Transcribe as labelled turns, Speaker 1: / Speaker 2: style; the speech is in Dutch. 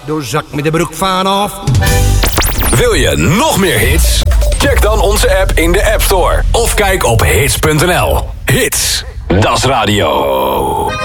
Speaker 1: door zak met de broek van af.
Speaker 2: Wil je nog meer hits? Check dan onze app in de App Store. Of kijk op hits.nl. Hits, dat is radio.